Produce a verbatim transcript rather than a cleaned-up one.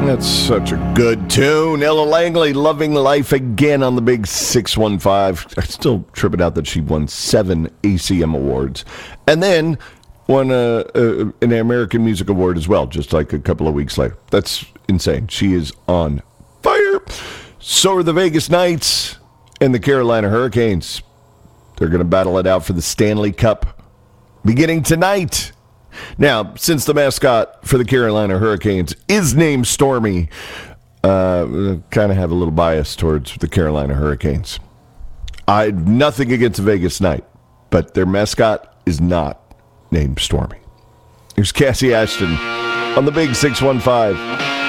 That's such a good tune. Ella Langley, Loving Life Again on the big six one five. I still trip it out that she won seven A C M awards. And then won a, a, an American Music Award as well, just like a couple of weeks later. That's insane. She is on fire. So are the Vegas Knights and the Carolina Hurricanes. They're going to battle it out for the Stanley Cup beginning tonight. Now, since the mascot for the Carolina Hurricanes is named Stormy, uh, kind of have a little bias towards the Carolina Hurricanes. I have nothing against the Vegas Knight, but their mascot is not named Stormy. Here's Cassie Ashton on the big six one five.